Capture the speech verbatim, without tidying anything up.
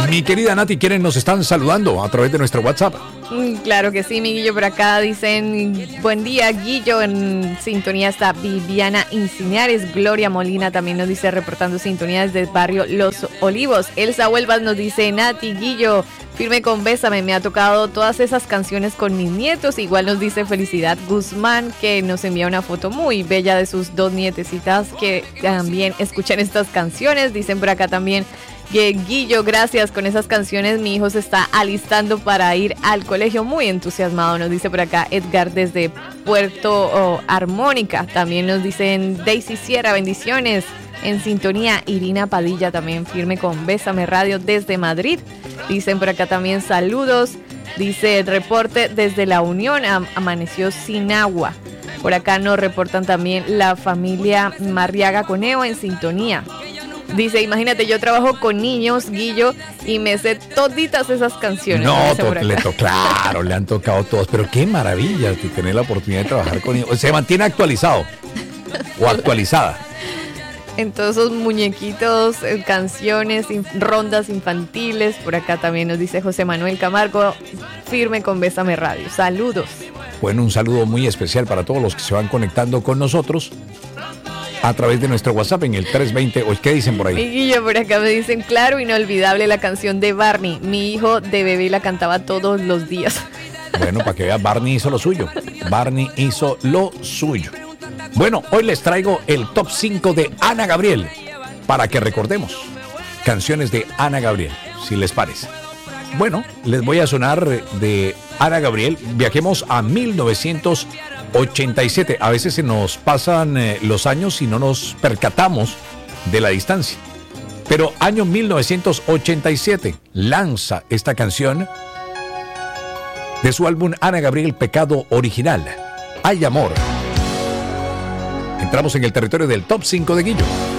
Mi querida Nati, ¿quiénes nos están saludando a través de nuestro WhatsApp? Claro que sí, mi Guillo, por acá dicen, buen día, Guillo, en sintonía está Viviana Incinares, Gloria Molina también nos dice, reportando sintonía desde el barrio Los Olivos. Elsa Huelvas nos dice, Nati, Guillo, firme con Bésame, me ha tocado todas esas canciones con mis nietos. Igual nos dice Felicidad Guzmán, que nos envía una foto muy bella de sus dos nietecitas que también escuchan estas canciones. Dicen por acá también, Guillo, gracias, con esas canciones mi hijo se está alistando para ir al colegio, muy entusiasmado, nos dice por acá Edgar desde Puerto oh, Armónica. También nos dicen Daisy Sierra, bendiciones, en sintonía. Irina Padilla también firme con Bésame Radio desde Madrid. Dicen por acá también saludos, dice el reporte desde La Unión, am- amaneció sin agua. Por acá nos reportan también la familia Marriaga Coneo en sintonía. Dice, imagínate, yo trabajo con niños, Guillo, y me sé toditas esas canciones. No, to- le to- claro, le han tocado todas, pero qué maravilla de tener la oportunidad de trabajar con niños. Se mantiene actualizado o actualizada. En todos esos muñequitos, eh, canciones, in- rondas infantiles. Por acá también nos dice José Manuel Camargo, firme con Bésame Radio. Saludos. Bueno, un saludo muy especial para todos los que se van conectando con nosotros a través de nuestro WhatsApp en el tres veinte, o ¿qué dicen por ahí? Mi Guillo, por acá me dicen, claro, inolvidable la canción de Barney. Mi hijo de bebé la cantaba todos los días. Bueno, para que veas, Barney hizo lo suyo. Barney hizo lo suyo. Bueno, hoy les traigo el top cinco de Ana Gabriel, para que recordemos canciones de Ana Gabriel, si les parece. Bueno, les voy a sonar de Ana Gabriel. Viajemos a mil novecientos ochenta y siete. A veces se nos pasan eh, los años y no nos percatamos de la distancia. Pero año mil novecientos ochenta y siete lanza esta canción de su álbum Ana Gabriel Pecado Original, Hay Amor. Entramos en el territorio del top cinco de Guillo.